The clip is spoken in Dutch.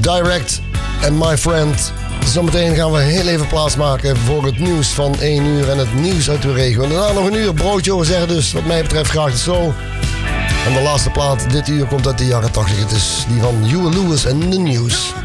Direct en My Friend. Zometeen gaan we heel even plaatsmaken voor het nieuws van 1 uur en het nieuws uit de regio. En daarna nog een uur broodje over zeggen, dus wat mij betreft graag de show. En de laatste plaat dit uur komt uit de jaren 80. Het is die van Huey Lewis en The News.